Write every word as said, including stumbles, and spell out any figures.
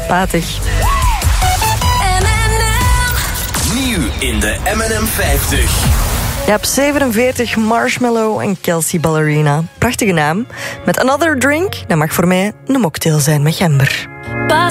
Spatig. Nieuw in de M en M vijftig. Ja, op zevenenveertig Marshmallow en Kelsey Ballerina. Prachtige naam. Met Another Drink, dat mag voor mij een mocktail zijn met gember. Pas